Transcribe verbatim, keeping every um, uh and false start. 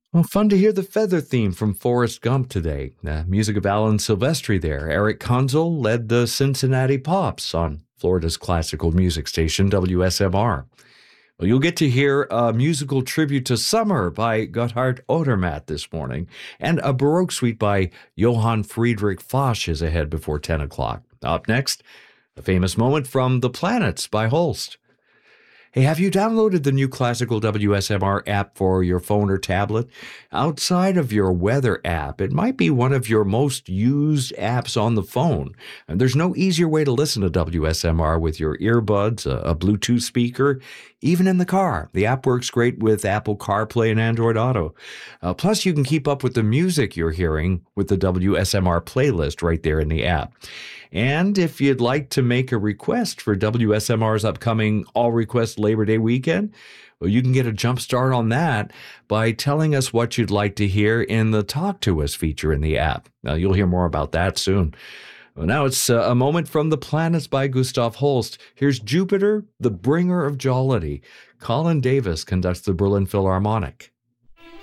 Well, fun to hear the feather theme from Forrest Gump today. Uh, music of Alan Silvestri there. Eric Konzel led the Cincinnati Pops on Florida's classical music station, W S M R. Well, you'll get to hear a musical tribute to Summer by Gotthard Odermatt this morning, and a Baroque suite by Johann Friedrich Foch is ahead before ten o'clock. Up next, a famous moment from The Planets by Holst. Hey, have you downloaded the new Classical W S M R app for your phone or tablet? Outside of your weather app, it might be one of your most used apps on the phone. And there's no easier way to listen to W S M R with your earbuds, a, a Bluetooth speaker, even in the car. The app works great with Apple CarPlay and Android Auto. Uh, plus, you can keep up with the music you're hearing with the W S M R playlist right there in the app. And if you'd like to make a request for W S M R's upcoming All Request Labor Day weekend, well, you can get a jump start on that by telling us what you'd like to hear in the Talk to Us feature in the app. Now, you'll hear more about that soon. Well, now it's uh, a moment from The Planets by Gustav Holst. Here's Jupiter, the Bringer of Jollity. Colin Davis conducts the Berlin Philharmonic.